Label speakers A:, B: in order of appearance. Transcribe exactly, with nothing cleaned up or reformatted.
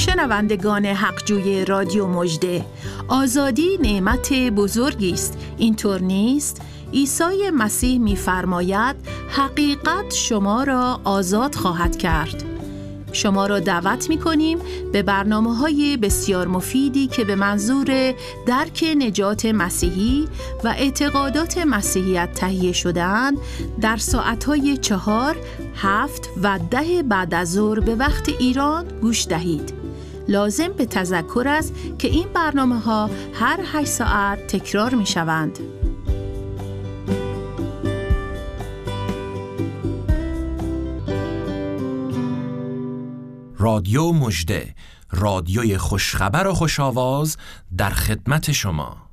A: شنوندگان حقجوی رادیو مژده، آزادی نعمت بزرگی است. اینطور نیست؟ عیسی مسیح می‌فرماید حقیقت شما را آزاد خواهد کرد. شما را دعوت می‌کنیم به برنامه‌های بسیار مفیدی که به منظور درک نجات مسیحی و اعتقادات مسیحیت تهیه شده‌اند در ساعت‌های چهار، هفت و ده بعد از ظهر به وقت ایران گوش دهید. لازم به تذکر است که این برنامه‌ها هر هشت ساعت تکرار می‌شوند.
B: رادیو مژده، رادیوی خوشخبر و خوش‌آواز در خدمت شما.